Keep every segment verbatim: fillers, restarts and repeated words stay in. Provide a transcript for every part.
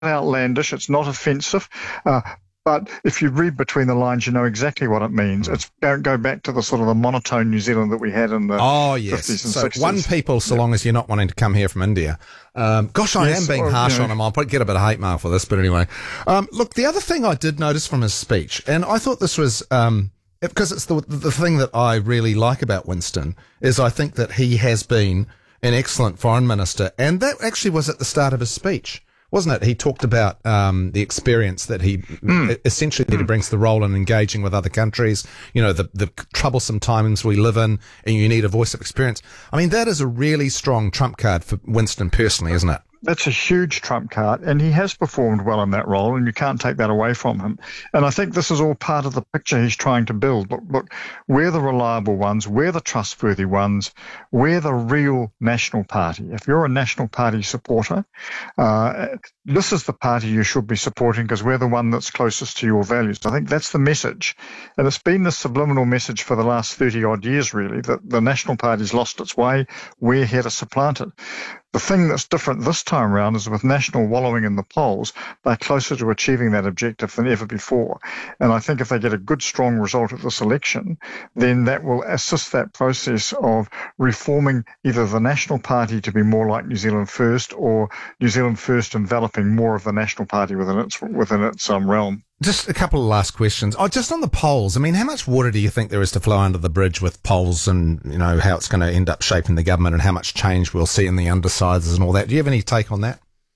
outlandish. It's not offensive. Uh, But if you read between the lines, you know exactly what it means. It's don't go back to the sort of the monotone New Zealand that we had in the oh yes, fifties and so sixties. One people, so yeah. long as you're not wanting to come here from India. Um, gosh, I yes, am being or, harsh you know, on him. I'll probably get a bit of hate mail for this, but anyway. Um, look, the other thing I did notice from his speech, and I thought this was um, because it's the the thing that I really like about Winston is I think that he has been an excellent foreign minister, and that actually was at the start of his speech. Wasn't it? He talked about um, the experience that he mm. essentially that he brings to the role in engaging with other countries. You know, the, the troublesome times we live in, and you need a voice of experience. I mean, that is a really strong trump card for Winston personally, isn't it? That's a huge trump card, and he has performed well in that role, and you can't take that away from him. And I think this is all part of the picture he's trying to build. Look, look, we're the reliable ones, we're the trustworthy ones, we're the real National Party. If you're a National Party supporter, uh, this is the party you should be supporting because we're the one that's closest to your values. I think that's the message. And it's been the subliminal message for the last thirty-odd years, really, that the National Party's lost its way. We're here to supplant it. The thing that's different this time around is with National wallowing in the polls, they're closer to achieving that objective than ever before. And I think if they get a good, strong result at this election, then that will assist that process of reforming either the National Party to be more like New Zealand First or New Zealand First enveloping more of the National Party within its within its um, realm. Just a couple of last questions. Oh, just on the polls. I mean, how much water do you think there is to flow under the bridge with polls and, you know, how it's going to end up shaping the government and how much change we'll see in the undersides and all that? Do you have any take on that?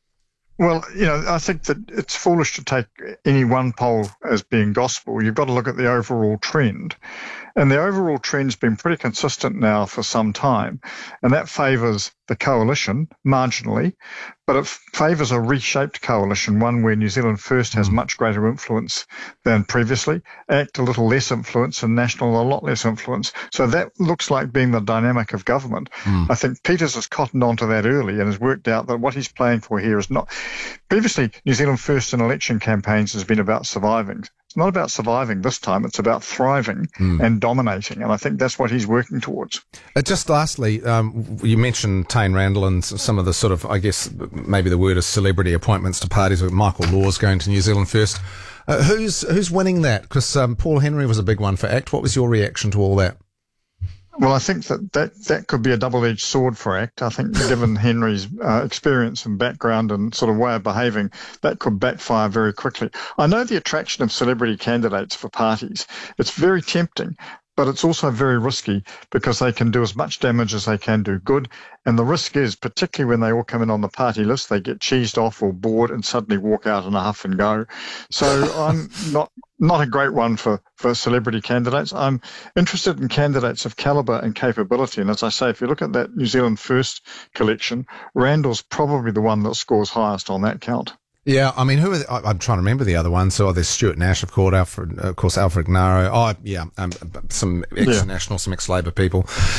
Well, you know, I think that it's foolish to take any one poll as being gospel. You've got to look at the overall trend. And the overall trend's been pretty consistent now for some time. And that favours the coalition marginally, but it favours a reshaped coalition, one where New Zealand First has much greater influence than previously, ACT a little less influence, and National a lot less influence. So that looks like being the dynamic of government. Mm. I think Peters has cottoned onto that early and has worked out that what he's playing for here is not... Previously, New Zealand First in election campaigns has been about surviving. It's not about surviving this time, it's about thriving mm. and dominating, and I think that's what he's working towards. Uh, just lastly, um, you mentioned Tane Randall and some of the sort of, I guess, maybe the word is celebrity appointments to parties, with Michael Laws going to New Zealand First. Uh, who's who's winning that? Because um, Paul Henry was a big one for ACT. What was your reaction to all that? Well, I think that, that that could be a double-edged sword for ACT. I think given Henry's uh, experience and background and sort of way of behaving, that could backfire very quickly. I know the attraction of celebrity candidates for parties. It's very tempting, but it's also very risky because they can do as much damage as they can do good. And the risk is, particularly when they all come in on the party list, they get cheesed off or bored and suddenly walk out in a huff and go. So I'm not not a great one for, for celebrity candidates. I'm interested in candidates of calibre and capability. And as I say, if you look at that New Zealand First collection, Randall's probably the one that scores highest on that count. Yeah, I mean, who are the, I, I'm trying to remember the other ones. So oh, there's Stuart Nash, of course, Alfred, of course, Alfred Gnaro. Oh, yeah, um, some ex-National, yeah. some ex-Labor people.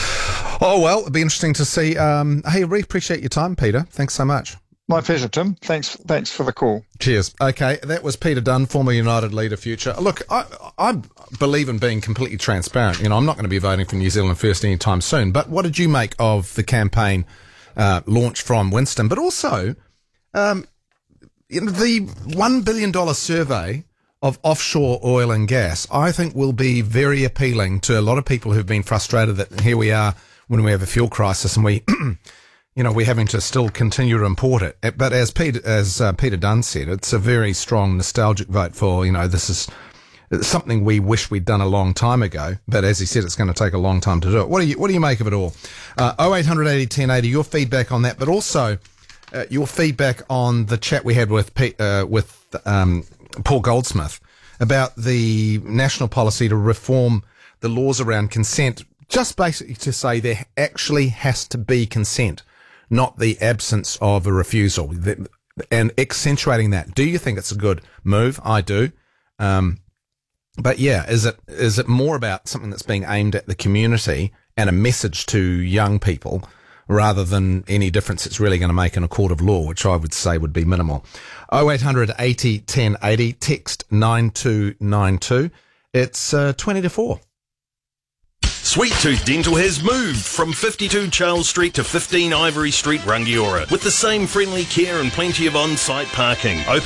Oh, well, it'd be interesting to see. Um, hey, I really appreciate your time, Peter. Thanks so much. My pleasure, Tim. Thanks Thanks for the call. Cheers. Okay, that was Peter Dunn, former United Leader Future. Look, I, I believe in being completely transparent. You know, I'm not going to be voting for New Zealand First anytime soon. But what did you make of the campaign uh, launch from Winston? But also... Um, You know, the one billion dollars survey of offshore oil and gas, I think, will be very appealing to a lot of people who've been frustrated that here we are when we have a fuel crisis and we, you know, we're having to still continue to import it. But as Peter, as uh, Peter Dunn said, it's a very strong nostalgic vote for, you know, this is something we wish we'd done a long time ago. But as he said, it's going to take a long time to do it. What do you, what do you make of it all? Uh, oh eight hundred eighty ten eighty, your feedback on that, but also... Uh, your feedback on the chat we had with Pete, uh, with um, Paul Goldsmith about the national policy to reform the laws around consent, just basically to say there actually has to be consent, not the absence of a refusal, and accentuating that. Do you think it's a good move? I do. Um, but yeah, is it is it more about something that's being aimed at the community and a message to young people, rather than any difference it's really going to make in a court of law, which I would say would be minimal? oh eight hundred eighty ten eighty, text nine two nine two. It's uh, twenty to four. Sweet Tooth Dental has moved from fifty-two Charles Street to fifteen Ivory Street, Rangiora, with the same friendly care and plenty of on-site parking. Open